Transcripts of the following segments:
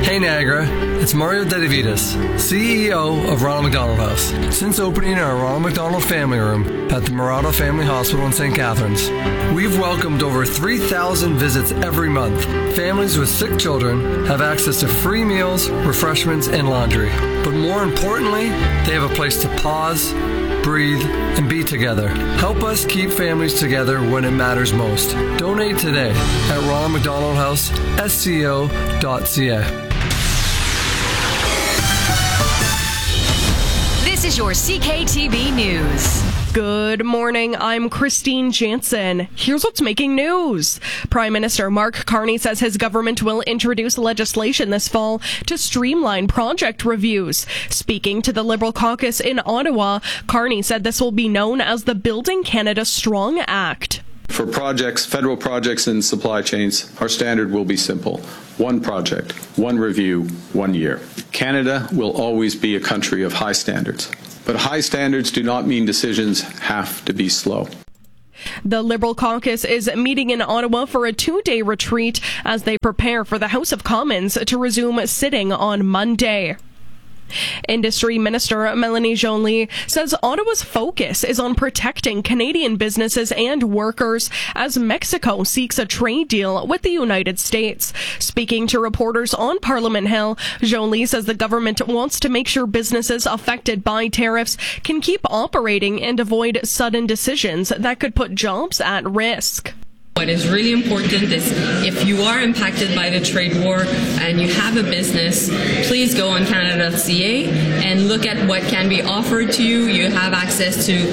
Hey Niagara, it's Mario Dedivitas, CEO of Ronald McDonald House. Since opening our Ronald McDonald Family Room at the Murata Family Hospital in St. Catharines, we've welcomed over 3,000 visits every month. Families with sick children have access to free meals, refreshments, and laundry. But more importantly, they have a place to pause, breathe, and be together. Help us keep families together when it matters most. Donate today at Ronald McDonald House, SCO.ca. This is your CKTB News. Good morning, I'm Christine Jansen. Here's what's making news. Prime Minister Mark Carney says his government will introduce legislation this fall to streamline project reviews. Speaking to the Liberal caucus in Ottawa, Carney said this will be known as the Building Canada Strong Act. For projects, federal projects and supply chains, our standard will be simple. One project, one review, 1 year. Canada will always be a country of high standards. But high standards do not mean decisions have to be slow. The Liberal caucus is meeting in Ottawa for a 2-day retreat as they prepare for the House of Commons to resume sitting on Monday. Industry Minister Melanie Joly says Ottawa's focus is on protecting Canadian businesses and workers as Mexico seeks a trade deal with the United States. Speaking to reporters on Parliament Hill, Joly says the government wants to make sure businesses affected by tariffs can keep operating and avoid sudden decisions that could put jobs at risk. What is really important is if you are impacted by the trade war and you have a business, please go on Canada.ca and look at what can be offered to you. You have access to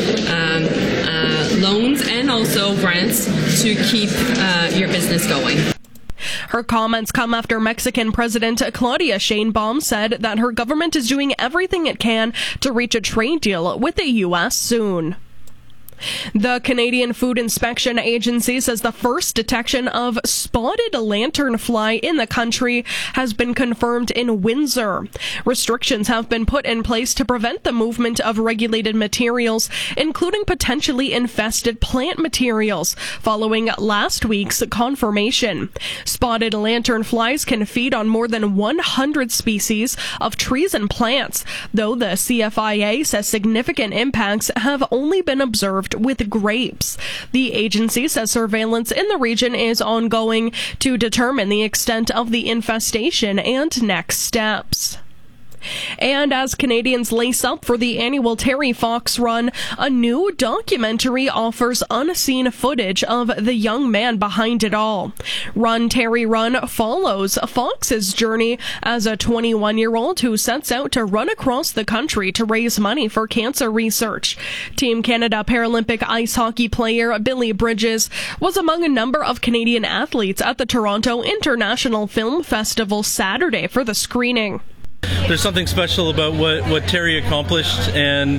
loans and also grants to keep your business going. Her comments come after Mexican President Claudia Sheinbaum said that her government is doing everything it can to reach a trade deal with the U.S. soon. The Canadian Food Inspection Agency says the first detection of spotted lanternfly in the country has been confirmed in Windsor. Restrictions have been put in place to prevent the movement of regulated materials, including potentially infested plant materials, following last week's confirmation. Spotted lanternflies can feed on more than 100 species of trees and plants, though the CFIA says significant impacts have only been observed with grapes. The agency says surveillance in the region is ongoing to determine the extent of the infestation and next steps. And as Canadians lace up for the annual Terry Fox Run, a new documentary offers unseen footage of the young man behind it all. Run Terry Run follows Fox's journey as a 21-year-old who sets out to run across the country to raise money for cancer research. Team Canada Paralympic ice hockey player Billy Bridges was among a number of Canadian athletes at the Toronto International Film Festival Saturday for the screening. There's something special about what Terry accomplished, and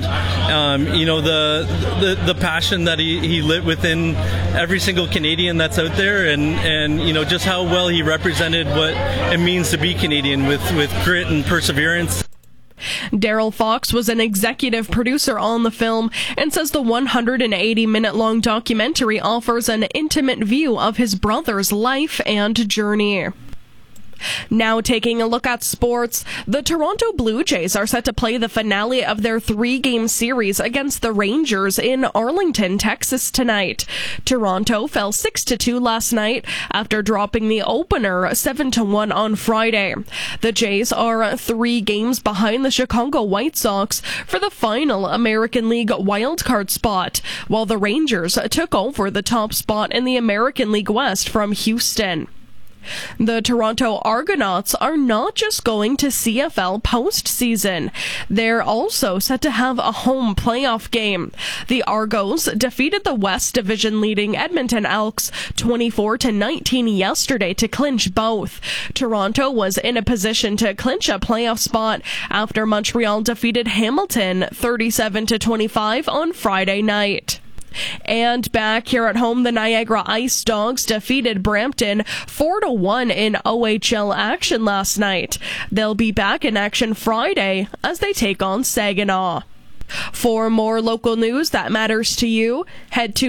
the passion that he lit within every single Canadian that's out there, and just how well he represented what it means to be Canadian with grit and perseverance. Daryl Fox was an executive producer on the film and says the 180-minute-long documentary offers an intimate view of his brother's life and journey. Now taking a look at sports, the Toronto Blue Jays are set to play the finale of their 3-game series against the Rangers in Arlington, Texas tonight. Toronto fell 6-2 last night after dropping the opener 7-1 on Friday. The Jays are 3 games behind the Chicago White Sox for the final American League wildcard spot, while the Rangers took over the top spot in the American League West from Houston. The Toronto Argonauts are not just going to CFL postseason. They're also set to have a home playoff game. The Argos defeated the West Division leading Edmonton Elks 24-19 yesterday to clinch both. Toronto was in a position to clinch a playoff spot after Montreal defeated Hamilton 37-25 on Friday night. And back here at home, the Niagara Ice Dogs defeated Brampton 4-1 in OHL action last night. They'll be back in action Friday as they take on Saginaw. For more local news that matters to you, head to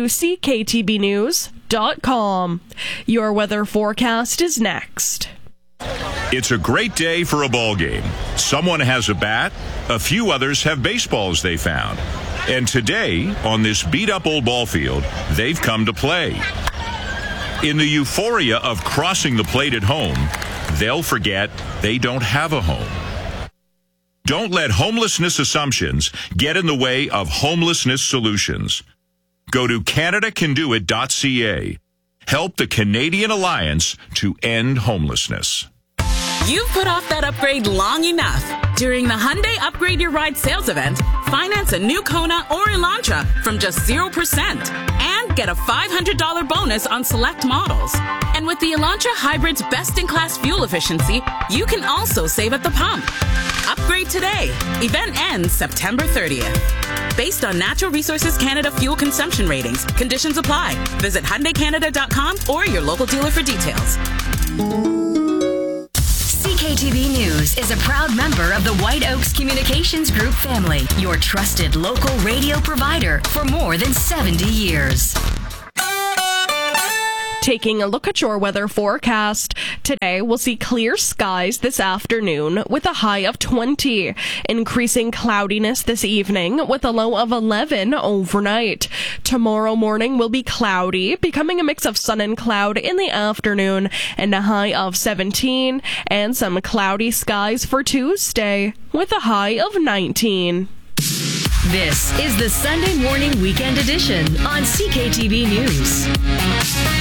cktbnews.com. Your weather forecast is next. It's a great day for a ball game. Someone has a bat, a few others have baseballs they found. And today, on this beat-up old ball field, they've come to play. In the euphoria of crossing the plate at home, they'll forget they don't have a home. Don't let homelessness assumptions get in the way of homelessness solutions. Go to CanadaCanDoIt.ca. Help the Canadian Alliance to end homelessness. You've put off that upgrade long enough. During the Hyundai Upgrade Your Ride sales event, finance a new Kona or Elantra from just 0% and get a $500 bonus on select models. And with the Elantra Hybrid's best-in-class fuel efficiency, you can also save at the pump. Upgrade today. Event ends September 30th. Based on Natural Resources Canada fuel consumption ratings, conditions apply. Visit HyundaiCanada.com or your local dealer for details. CKTV News is a proud member of the White Oaks Communications Group family, your trusted local radio provider for more than 70 years. Taking a look at your weather forecast. Today, we'll see clear skies this afternoon with a high of 20. Increasing cloudiness this evening with a low of 11 overnight. Tomorrow morning will be cloudy, becoming a mix of sun and cloud in the afternoon, and a high of 17. And some cloudy skies for Tuesday with a high of 19. This is the Sunday Morning Weekend Edition on CKTV News.